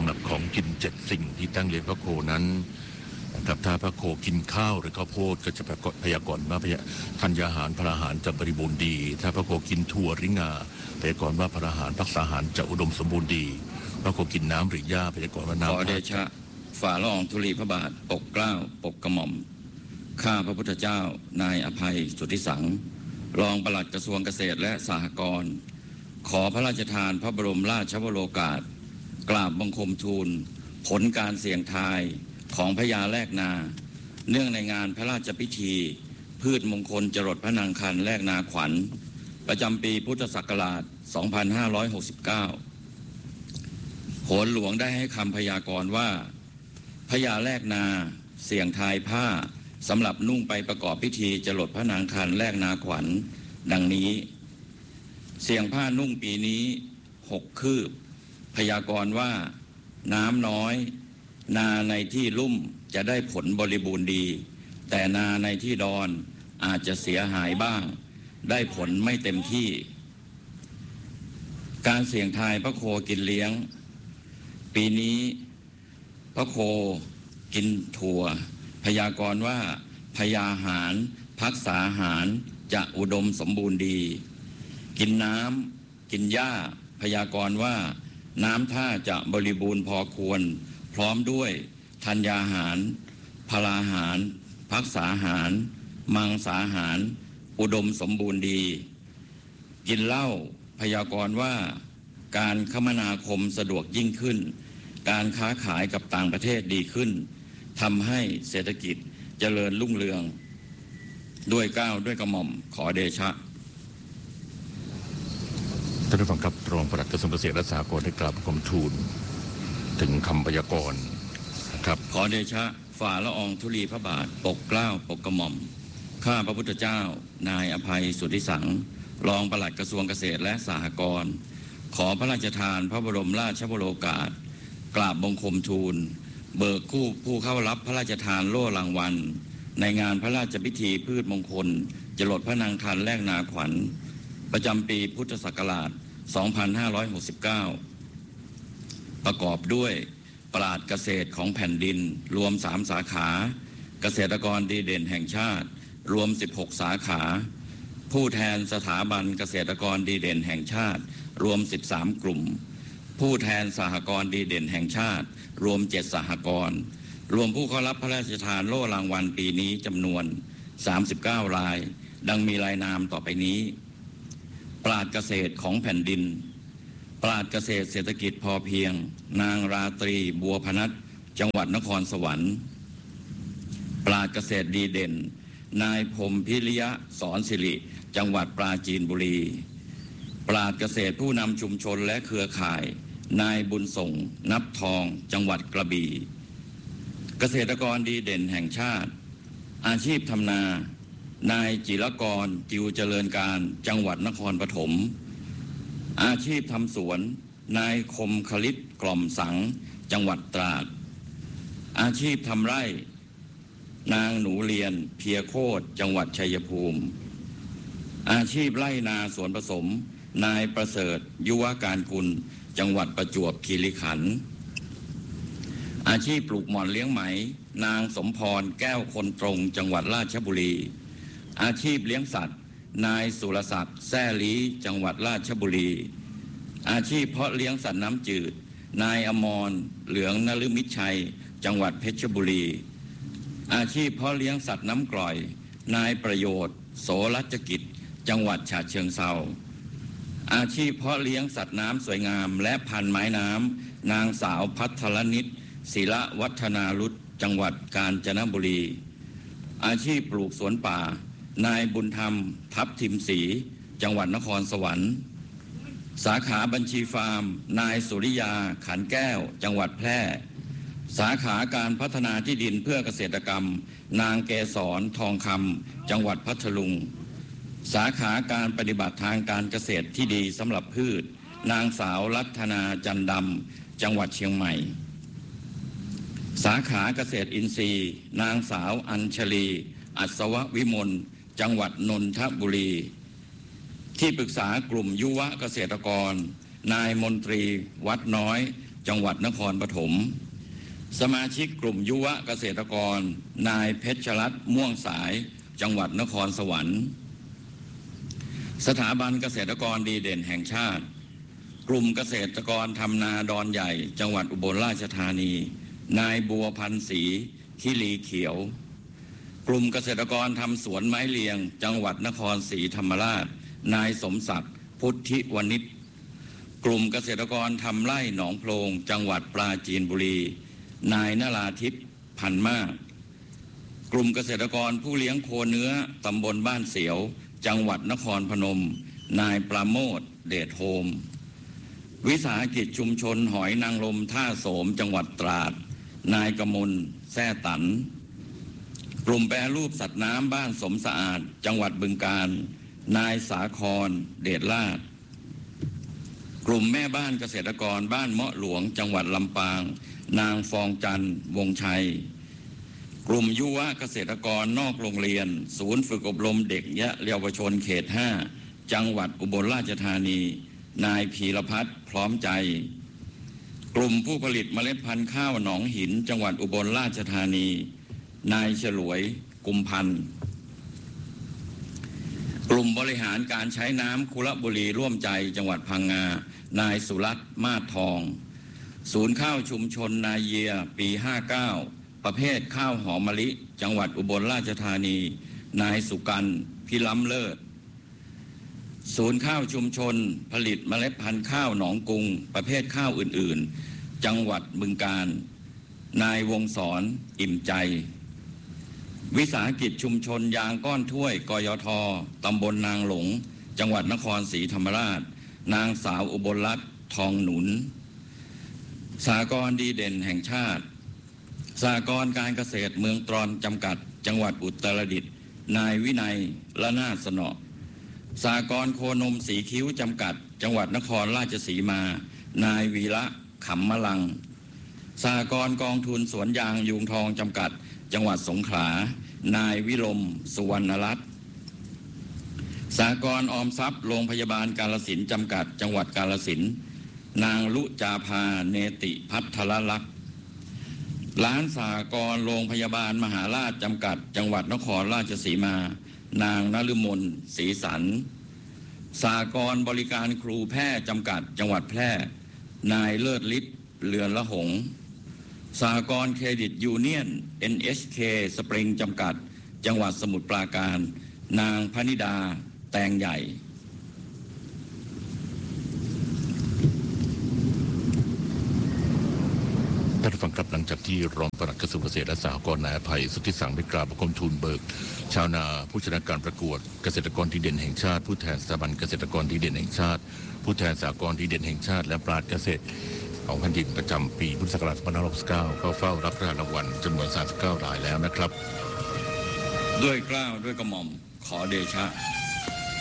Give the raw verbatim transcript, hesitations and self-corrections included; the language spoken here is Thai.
ำหรับของกินเจ็ดสิ่งที่ตั้งเลี้ยงพระโคนั้นนะครับถ้าพระโคกินข้าวหรือข้าวโพดก็จะพยากรณ์ว่าธัญญาหารพลาหารจะบริบูรณ์ดีถ้าพระโคกินถั่วหรืองาพยากรณ์ว่าพลาหารพักษาหารจะอุดมสมบูรณ์ดีพระโคกินน้ำหรือหญ้าพยากรณ์ว่าน้ำขอเดชะฝ่าละอองธุลีพระบาทปกเกล้าปกกระหม่อมข้าพระพุทธเจ้านายอภัยสุทธิสังรองปลัดกระทรวงเกษตรและสหกรณ์ขอพระราชทานพระบรมราชวโรกาสกราบบังคมทูลผลการเสี่ยงทายของพญาแลกนาเนื่องในงานพระราชพิธีพืชมงคลจรดพระนางคันแลกนาขวัญประจำปีพุทธศักราช สองพันห้าร้อยหกสิบเก้า โหรหลวงได้ให้คำพยากรณ์ว่าพญาแลกนาเสี่ยงทายผ้าสำหรับนุ่งไปประกอบพิธีจรดพระนางคันแลกนาขวัญดังนี้เสี่ยงผ้านุ่งปีนี้หกคืบพยากรณ์ว่าน้ำน้อยนาในที่ลุ่มจะได้ผลบริบูรณ์ดีแต่นาในที่ดอนอาจจะเสียหายบ้างได้ผลไม่เต็มที่การเสี่ยงทายพระโคกินเลี้ยงปีนี้พระโคกินถั่วพยากรณ์ว่าพยาหารพักษาหารจะอุดมสมบูรณ์ดีกินน้ำกินหญ้าพยากรณ์ว่าน้ำท่าจะบริบูรณ์พอควรพร้อมด้วยธัญญาหารพลาหารพักษาหารมังสาหารอุดมสมบูรณ์ดีกินเหล้าพยากรณ์ว่าการคมนาคมสะดวกยิ่งขึ้นการค้าขายกับต่างประเทศดีขึ้นทำให้เศรษฐกิจเจริญรุ่งเรืองด้วยเกล้าด้วยกระหม่อมขอเดชะท่านผู้ฟังครับรองปลัดกระทรวงเกษตรและสหกรณ์ได้กราบบังคมทูลถึงคำพยากรณ์นะครับขอเดชะฝ่าละอองธุลีพระบาทปกเกล้าปกกระหม่อมข้าพระพุทธเจ้านายอภัยสุทธิสังรองปลัดกระทรวงเกษตรและสหกรณ์ขอพระราชทานพระบรมราชวโรกาสกราบบังคมทูลเบิกคู่ผู้เข้ารับพระราชทานโล่รางวัลในงานพระราชพิธีพืชมงคลจรดพระนางคันแลกนาขวัญประจำปีพุทธศักราช สองพันห้าร้อยหกสิบเก้า ประกอบด้วยปราชญ์เกษตรของแผ่นดินรวมสามสาขาเกษตรกรดีเด่นแห่งชาติรวมสิบหกสาขาผู้แทนสถาบันเกษตรกรดีเด่นแห่งชาติรวมสิบสามกลุ่มผู้แทนสหกรณ์ดีเด่นแห่งชาติรวมเจ็ดสหกรณ์รวมผู้เข้ารับพระราชทานโล่รางวัลปีนี้จำนวนสามสิบเก้ารายดังมีรายนามต่อไปนี้ปราชญ์เกษตรของแผ่นดินปราชญ์เกษตรเศรษฐกิจพอเพียงนางราตรีบัวพนัสจังหวัดนครสวรรค์ปราชญ์เกษตรดีเด่นนายพรหมพิริยะสอนสิริจังหวัดปราจีนบุรีปราชญ์เกษตรผู้นำชุมชนและเครือข่ายนายบุญส่งนับทองจังหวัดกระบี่เกษตรกรดีเด่นแห่งชาติอาชีพทำนานายจิรกรจิวเจริญการจังหวัดนครปฐมอาชีพทำสวนนายคมคลิตกล่อมสังจังหวัดตราดอาชีพทำไร่นางหนูเรียนเพียโคตจังหวัดชัยภูมิอาชีพไร่นาสวนผสมนายประเสริฐยุวการกุลจังหวัดประจวบคีรีขันธ์อาชีพปลูกหม่อนเลี้ยงไหมนางสมพรแก้วคนตรงจังหวัดราชบุรีอาชีพเลี้ยงสัตว์นายสุรศักดิ์แซ่ลีจังหวัดราชบุรีอาชีพเพาะเลี้ยงสัตว์น้ำจืดนายอมรเหลืองนฤมิตชัยจังหวัดเพชรบุรีอาชีพเพาะเลี้ยงสัตว์น้ำกร่อยนายประโยชน์โสรัชกิจจังหวัดฉะเชิงเทราอาชีพเพาะเลี้ยงสัตว์น้ำสวยงามและพันไม้น้ำนางสาวพัทรนิตศิระวัฒนารุตจังหวัดกาญจนบุรีอาชีพปลูกสวนป่านายบุญธรรมทับทิมศรีจังหวัดนครสวรรค์สาขาบัญชีฟาร์มนายสุริยาขันแก้วจังหวัดแพร่สาขาการพัฒนาที่ดินเพื่อเกษตรกรรมนางเกษรทองคำจังหวัดพัทลุงสาขาการปฏิบัติทางการเกษตรที่ดีสำหรับพืชนางสาวรัตนาจันดำจังหวัดเชียงใหม่สาขาเกษตรอินทรีย์นางสาวอัญชลีอัศววิมลจังหวัดนนทบุรีที่ปรึกษากลุ่มยุวเกษตรกรนายมนตรีวัดน้อยจังหวัดนครปฐมสมาชิกกลุ่มยุวเกษตรกรนายเพชรรัตน์ม่วงสายจังหวัดนครสวรรค์สถาบันเกษตรกรดีเด่นแห่งชาติกลุ่มเกษตรกรทำนาดอนใหญ่จังหวัดอุบลราชธานีนายบัวพันธ์ศรีคิรีเขียวกลุ่มเกษตรกรทำสวนไม้เลียงจังหวัดนครศรีธรรมราชนายสมศักดิ์พุทธิวณิชกลุ่มเกษตรกรทำไร่หนองโพรงจังหวัดปราจีนบุรีนายนราทิพย์พันมากกลุ่มเกษตรกรผู้เลี้ยงโคเนื้อตำบลบ้านเสียวจังหวัดนครพนมนายปราโมทเดชโฮมวิสาหกิจชุมชนหอยนางรมท่าโสมจังหวัดตราดนายกมลแซ่ตันกลุ่มแปรรูปสัตว์น้ำบ้านสมสะอาดจังหวัดบึงกาฬนายสาครเดชลาดกลุ่มแม่บ้านเกษตรกรบ้านเมาะหลวงจังหวัดลำปางนางฟองจันทร์วงชัยกลุ่มยุวเกษตรกรนอกโรงเรียนศูนย์ฝึกอบรมเด็กและเยาวชนเขตห้าจังหวัดอุบลราชธานีนายพีรพัฒน์พร้อมใจกลุ่มผู้ผลิตเมล็ดพันธุ์ข้าวหนองหินจังหวัดอุบลราชธานีนายฉลวยกุมพันธ์กลุ่มบริหารการใช้น้ำคุระบุรีร่วมใจจังหวัดพังงานายสุรัตน์มาศทองศูนย์ข้าวชุมชนนาเยียปีห้าเก้าประเภทข้าวหอมมะลิจังหวัดอุบลราชธานีนายสุกันต์พิล้ำเลิศศูนย์ข้าวชุมชนผลิตเมล็ดพันธุ์ข้าวหนองกุงประเภทข้าวอื่นๆจังหวัดบึงกาฬนายวงศรอิ่มใจวิสาหกิจชุมชนยางก้อนถ้วยกยทตำบลนางหลงจังหวัดนครศรีธรรมราชนางสาวอุบลรัตน์ทองหนุนสหกรณ์ดีเด่นแห่งชาติสหกรณ์การเกษตรเมืองตรอนจำกัดจังหวัดอุตรดิตถ์นายวินัยละนาสนอสหกรณ์โคนมสีคิ้วจำกัดจังหวัดนครราชสีมานายวีระขำมะลังสหกรณ์กองทุนสวนยางยูงทองจำกัดจังหวัดสงขลานายวิรมสุวรรณรัตน์สหกรณ์ออมทรัพย์โรงพยาบาลกาฬสินธุ์จำกัดจังหวัดกาฬสินธุ์นางลุจาภาเนติพัทรลักษณ์ร้านสหกรณ์โรงพยาบาลมหาราชจำกัดจังหวัดนครราชสีมานางนฤมลศรีสันสหกรณ์บริการครูแพทย์จำกัดจังหวัดแพร่นายเลิศฤทธิ์เรือนละหงสหกรณ์เครดิตยูเนียน เอ็น เอช เค สปริงจำกัดจังหวัดสมุทรปราการนางพนิดาแตงใหญ่ท่านผู้ฟังครับหลังจากที่รองปลัดกระทรวงเกษตรและสหกรณ์นายอภัยสุทธิสังได้กราบบังคมทูลเบิกชาวนาผู้ชนะการประกวดเกษตรกรดีเด่นแห่งชาติผู้แทนสถาบันเกษตรกรดีเด่นแห่งชาติผู้แทนสหกรณ์ดีเด่นแห่งชาติและปราชญ์เกษตรของแผ่นดินประจำปีพุทธศักราชสองพันห้าร้อยหกสิบเก้าเข้าเฝ้ารับรางวัลจำนวนสามสิบเก้ารายแล้วนะครับด้วยเกล้าด้วยกระหม่อมขอเดชะ